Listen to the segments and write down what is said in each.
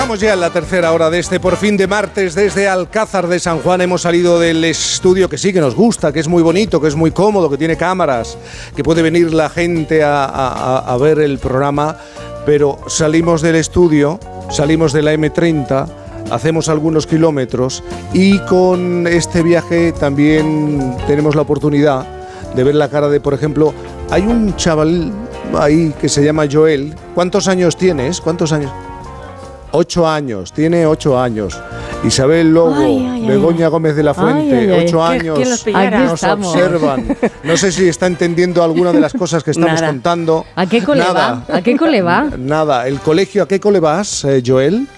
Estamos ya en la tercera hora de este por fin de martes desde Alcázar de San Juan. Hemos salido del estudio que sí, que nos gusta, que es muy bonito, que es muy cómodo, que tiene cámaras, que puede venir la gente a ver el programa, pero salimos del estudio, salimos de la M30, hacemos algunos kilómetros y con este viaje también tenemos la oportunidad de ver la cara de, por ejemplo, hay un chaval ahí que se llama Joel. ¿Cuántos años tienes? ¿Cuántos años? 8 años, tiene 8 años. Isabel Lobo, Begoña Gómez de la Fuente, 8 años, nos observan. No sé si está entendiendo alguna de las cosas que estamos contando. ¿A qué cole va? ¿A qué cole va? Nada, el colegio, ¿a qué cole vas, Joel?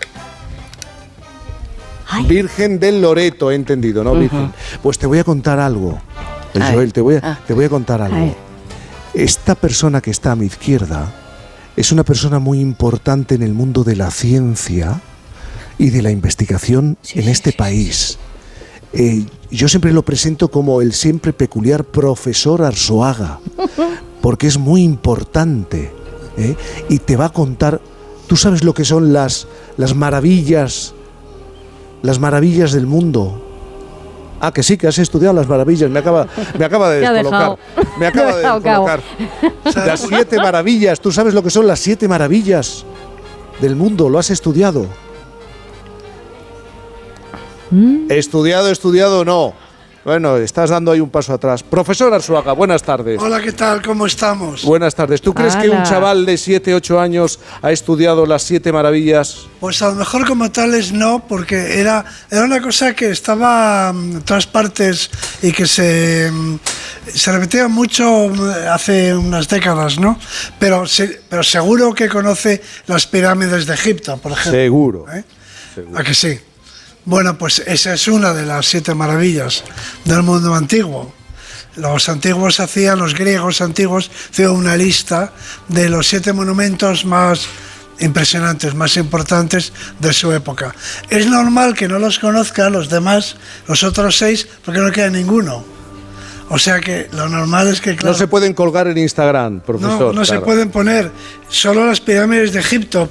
Virgen del Loreto, he entendido, ¿no? Virgen. Pues te voy a contar algo, Joel, te voy a contar algo. Esta persona que está a mi izquierda es una persona muy importante en el mundo de la ciencia y de la investigación en este país. Yo siempre lo presento como el siempre peculiar profesor Arzuaga, porque es muy importante, y te va a contar, tú sabes lo que son las maravillas del mundo. Ah, que sí, que has estudiado las maravillas. Me acaba de descolocar. Me acaba de descolocar. Las 7 maravillas. ¿Tú sabes lo que son las 7 maravillas del mundo? ¿Lo has estudiado? ¿Estudiado no? Bueno, estás dando ahí un paso atrás. Profesor Arzuaga, buenas tardes. Hola, ¿qué tal? ¿Cómo estamos? Buenas tardes. ¿Tú crees que un chaval de 7, 8 años ha estudiado las 7 maravillas? Pues a lo mejor como tales no, porque era una cosa que estaba en todas partes y que se repetía mucho hace unas décadas, ¿no? Pero seguro que conoce las pirámides de Egipto, por ejemplo. Seguro. ¿A que sí? Bueno, pues esa es una de las 7 maravillas del mundo antiguo. Los griegos antiguos hicieron una lista de los 7 monumentos más impresionantes, más importantes de su época. Es normal que no los conozcan los demás, los otros 6, porque no queda ninguno. O sea que lo normal es que... Claro, no se pueden colgar en Instagram, profesor. No se pueden poner. Solo las pirámides de Egipto